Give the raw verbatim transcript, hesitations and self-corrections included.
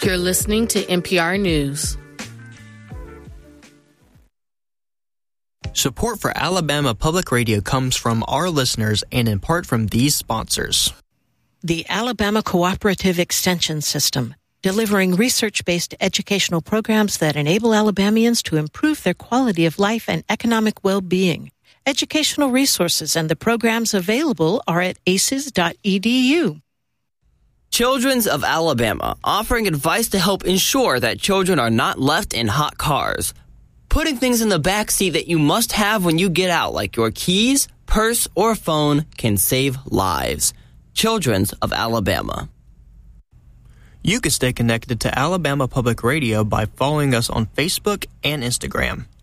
You're listening to N P R News. Support for Alabama Public Radio comes from our listeners and in part from these sponsors. The Alabama Cooperative Extension System, delivering research-based educational programs that enable Alabamians to improve their quality of life and economic well-being. Educational resources and the programs available are at A C E S dot E D U. Children's of Alabama, offering advice to help ensure that children are not left in hot cars. Putting things in the back seat that you must have when you get out, like your keys, purse, or phone, can save lives. Children's of Alabama. You can stay connected to Alabama Public Radio by following us on Facebook and Instagram.